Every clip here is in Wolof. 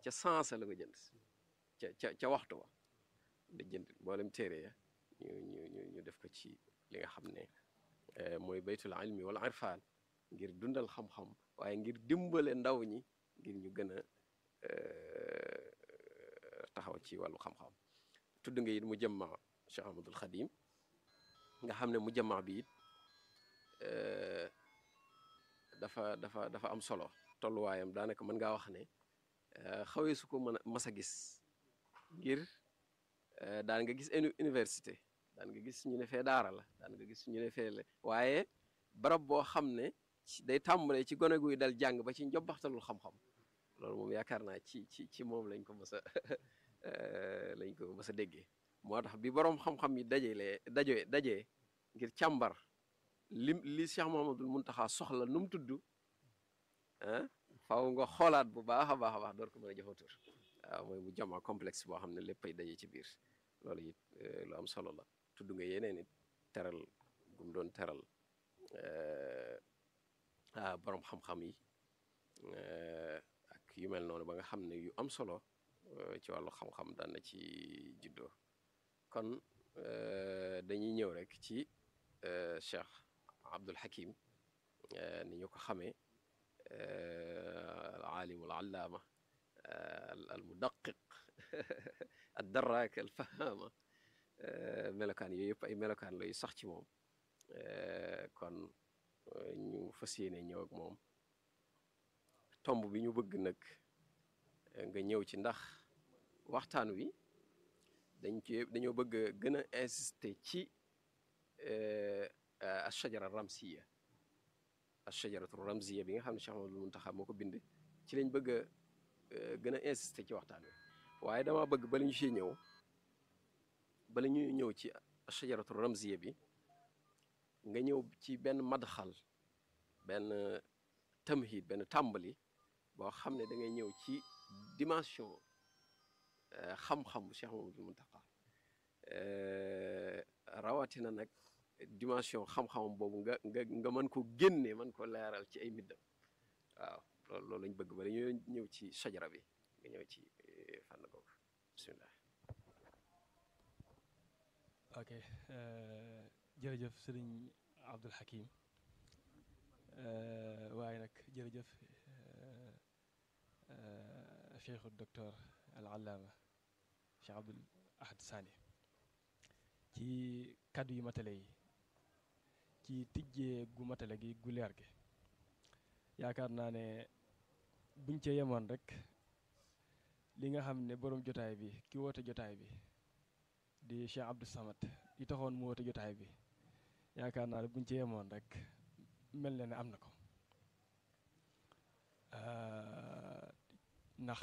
ca sansa la ko jënd ca waxtu wa da jënd mboolem téere ya ñu def ko ci li nga xam ne mooy baytul ilmi wala irfaan ngir dundal xam-xam waaye ngir dimbale ndaw ñi ngir ñu gën a taxaw ci wàllu xam-xam tudd nga it mu jëmma Cheikh Ahmadul Xadim nga xam ne mu jëmma bi it dafa am solo tolluwaayam daanaka mën ngaa wax ne xawee su ko mën a mas a gis ngir daan nga gis université daan nga gis ñu ne fee daara la daan nga gis ñu ne fee la waaye barab boo xam ne day tàmbalee ci gone guy dal jàng ba ci njobbaxtalul xam-xam loolu moom yaakaar naa ci moom lañ ko mës a déggee moo tax bi boroom xam-xam yi dajee ngir càmbar li Cheikh Mouhamadoul Mountakha soxla nu mu tudd faaw nga xoolaat bu baax a baax door ko mën a jëfantur waaw mooy mu jama complexe boo xam ne léppay daje ci biir loolu it lu am solo la tudd nga yeneen it teral gum doon teral boroom xam-xam yi ak yu mel noonu ba nga xam ne yu am solo ci wàllu xam-xam daan na ci juddoo kon dañuy ñëw rek ci Cheikh Abdul Hakim ni ñu ko xamee al aalimu al allaama al mudaqiq ad darraak al fahaama melokaan yooyu yëpp ay melokaan lay sax ci moom kon ñu fas yéene ñëw ak moom tomb bi ñu bëgg nag nga ñëw ci ndax waxtaan wi dañoo bëgg a gën a insister ci ashajara ramsiya ashajaratu ramsiya bi nga xam ne Cheikh Mouhamadoul Mountakha moo ko bind ci lañ bëgg a gën a insister ci waxtaan wi waaye dama bëgg bala ñu ñëw ci ashajaratu ramsiya bi nga ñëw ci benn madxal benn tamhid benn tàmbali boo xam ne da ngay ñëw ci dimension xam-xam bu Cheikh Mouhamadoul Mountakha rawatina nag dimension xam-xamam boobu nga mën ko génne mën ko leeral ci ay mbiddam waaw loolu lañ bëgg ba dañoo ñëw ci sajara bi nga ñëw ci fànn googu bismillah ok jërëjëf sëriñ Abdul Hakim waaye nag jërëjëf cheikhu docteur al allaama Cheikh Abdoul Ahad Sani ci kàddu yu matale yi ci tijjee gu matale gi gu leer gi yaakaar naa ne buñ ca yemoon rek li nga xam ne boroom jotaay bi ki woote jotaay bi di Cheikh Abdou Samad yi taxoon mu woote jotaay bi yaakaar naa ne buñ ca yemoon rek mel na ne am na ko ndax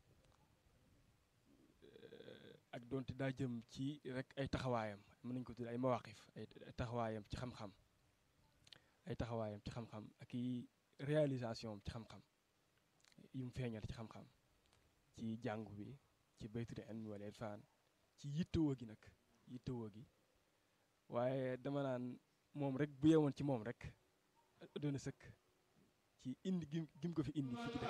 ak doonte daa jëm ci rek ay taxawaayam mën nañu ko tudd ay mawaqif ay taxawaayam ci xam-xam ak i réalisation ci xam-xam yu mu feeñal ci xam-xam ci jàngu bi ci baytul ilmi wal irfaan ci yittewoo gi waaye dama naan moom rek bu yewoon ci moom rek doona sëkk ci indi gim ko fi indi fii ci